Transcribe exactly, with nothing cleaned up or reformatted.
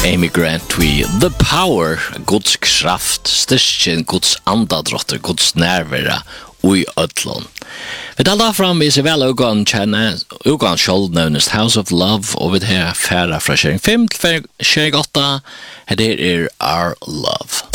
Amy Grant we The Power, Guds kraft, styrken, Guds andadrotter, Guds nærvera ui ötlån. Vi talar fram i sig väl ugan känna, ugan skjold növnest House of Love, och vi tar färra fra kjering fem til kjering åtta, det er Our Love.